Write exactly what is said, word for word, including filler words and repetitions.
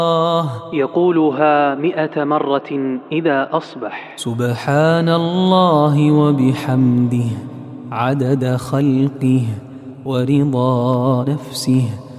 يقولها مئة مرة إذا أصبح. سبحان الله وبحمده عدد خلقه ورضا نفسه